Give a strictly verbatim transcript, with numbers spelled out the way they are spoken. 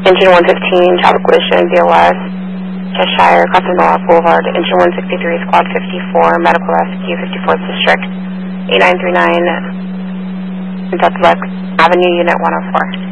Engine one fifteen, traffic collision, B O S, Cheshire, crossing Norwalk Boulevard. Engine one sixty-three, squad fifty-four, medical rescue, fifty-fourth District, eight nine three nine, Southwest Avenue, Unit one oh four.